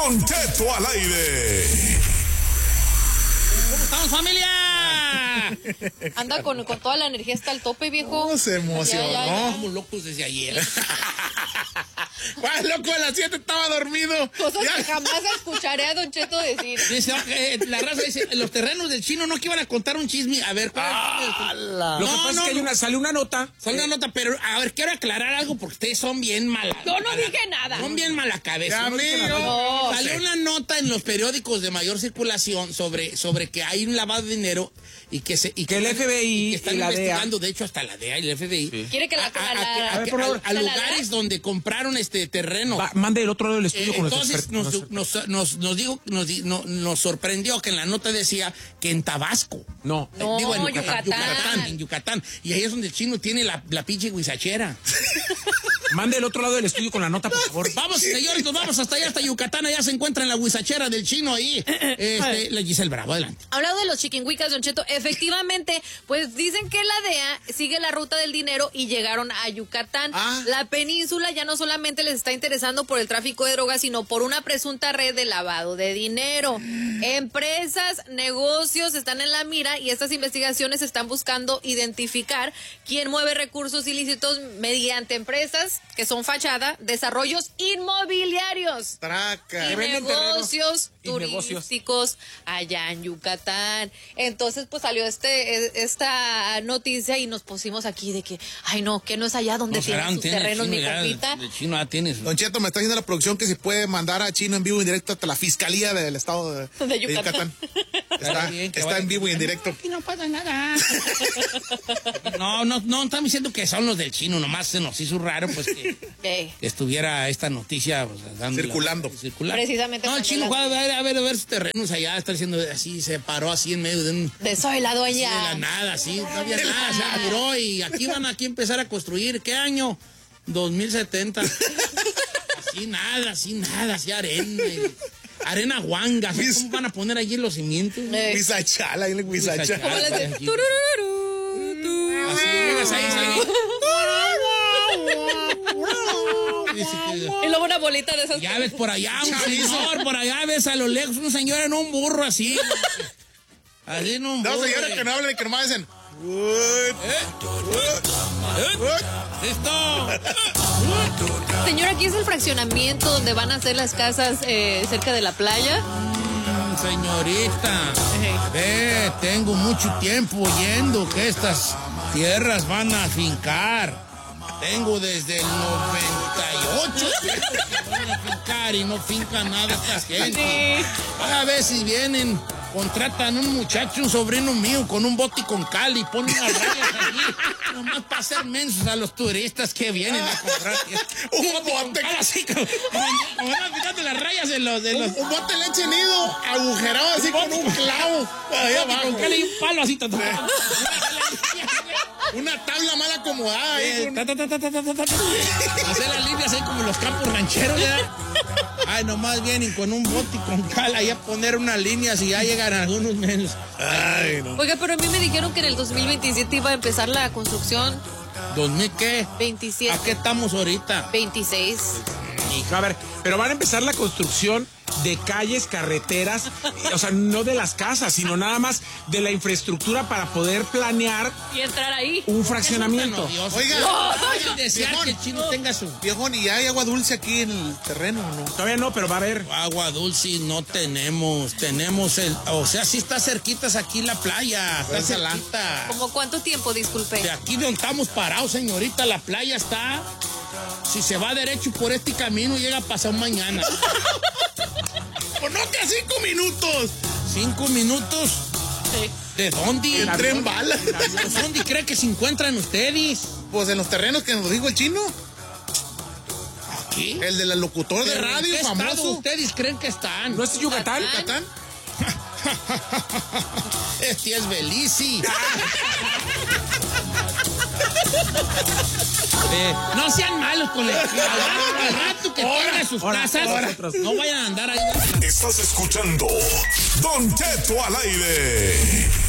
Don Cheto al aire. ¿Cómo estamos, familia? Anda con toda la energía hasta el tope, viejo. No, se emocionó. Ya. Estamos locos desde ayer. ¿Cuál loco? A las 7 estaba dormido. Cosas que jamás escucharé a Don Cheto decir. Dice, la raza dice, los terrenos del chino, no que iban a contar un chisme. A ver, ¿cuál Lo que pasa es que sale una nota. Sale una nota, pero a ver, quiero aclarar algo porque ustedes son bien malas. Yo no dije nada. Son bien mala cabeza. No, Salió una nota en los periódicos de mayor circulación sobre que hay un lavado de dinero y que el FBI y que están y la DEA. investigando, de hecho, hasta la DEA y el FBI. Sí. Quiere que a lugares donde compraron terreno. Mande el otro lado del estudio con los Entonces expertos. nos sorprendió que en la nota decía que en Tabasco. No. Digo, en Yucatán. En Yucatán. Y ahí es donde el chino tiene la pinche guisachera. Mande el otro lado del estudio con la nota, por favor. Vamos, señores, nos vamos hasta allá, hasta Yucatán. Allá se encuentra en la guisachera del chino ahí. La Giselle Bravo, adelante. Hablando de los chiquinhuicas, Don Cheto, efectivamente, pues dicen que la DEA sigue la ruta del dinero y llegaron a Yucatán. La península ya no solamente les está interesando por el tráfico de drogas, sino por una presunta red de lavado de dinero. Empresas, negocios están en la mira y estas investigaciones están buscando identificar quién mueve recursos ilícitos mediante empresas que son fachada, desarrollos inmobiliarios Traca. y negocios y negocios turísticos allá en Yucatán. Entonces, pues salió esta noticia y nos pusimos aquí de que, ay no, que no es allá donde tienen sus terrenos, mi compita. El chino ya tiene Don Cheto, me está diciendo la producción que se puede mandar a Chino en vivo y en directo hasta la fiscalía del estado de Yucatán. Está en vivo y en directo. Aquí no pasa nada. No, estamos diciendo que son los del chino, nomás se nos hizo raro, pues que estuviera esta noticia pues, Circulando. Precisamente. No, el chino fue a ver sus terrenos allá, está diciendo así, se paró así en medio de un... De soy la dueña. De la nada, así, no había nada, se miró y aquí van a empezar a construir. ¿Qué año? 2070. Así nada, así arena. Arena guanga, ¿cómo van a poner allí los cimientos? Guisachala, ahí le guisachala. ¿Cómo les de? Así llegas ahí. Y luego una bolita de esas. Ya ves por allá, un señor, por allá ves a lo lejos, un señor en un burro así. Así en un burro. No, señores que no hablen, que nomás dicen. ¡Listo! Señor, aquí es el fraccionamiento donde van a hacer las casas cerca de la playa. Señorita, tengo mucho tiempo oyendo que estas tierras van a fincar. Tengo desde el 98 que van a fincar y no finca nada esta gente. A veces vienen, contratan un muchacho, un sobrino mío, con un bote con cal y ponen unas rayas allí, nomás para hacer mensos a los turistas que vienen a comprar. Un bote así, como van quitando las rayas de los... Un bote de leche nido, agujerado así con un clavo. Ahí abajo. Con cal y un palo así. Una tabla mal acomodada ahí. Hacer las líneas ahí como los campos rancheros, ¿ya? Ay, nomás vienen con un bote con cal ahí a poner unas líneas y ya llegan algunos menos. Ay, no. Oiga, pero a mí me dijeron que en el 2027 iba a empezar la construcción. ¿2000 qué? 27. ¿A qué estamos ahorita? 26. A ver, pero van a empezar la construcción de calles, carreteras, o sea, no de las casas, sino nada más de la infraestructura para poder planear Y entrar ahí. un fraccionamiento. Oiga, Desear que el chino tenga su... viejón, ¿y hay agua dulce aquí en el terreno o no? Todavía no, pero va a haber. Agua dulce no tenemos. Tenemos o sea, sí está cerquitas aquí la playa. Está cerquita. ¿Cómo cuánto tiempo, disculpe? De aquí donde estamos parados, señorita, la playa está... Si se va derecho por este camino, llega a pasar mañana. Pues no, que 5 minutos. 5 minutos. Sí. ¿De dónde? El tren bala. Pues, ¿dónde cree que se encuentran ustedes? Pues en los terrenos que nos dijo el chino. ¿Aquí? El del locutor de ¿Pero en radio qué estado famoso. ustedes creen que están? ¿No es Yucatán? ¿Yucatán? Este es Belice. No sean malos con el al rato que tengan sus casas. No vayan a andar ahí. Estás escuchando Don Cheto al aire.